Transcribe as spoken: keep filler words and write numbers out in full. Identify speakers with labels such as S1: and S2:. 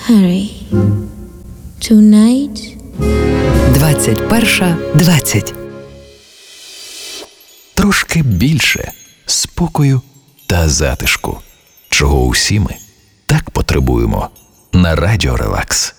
S1: Harry. Tonight.
S2: двадцять перша двадцять.
S3: Трошки більше спокою та затишку, чого усі ми так потребуємо на Радіо Релакс.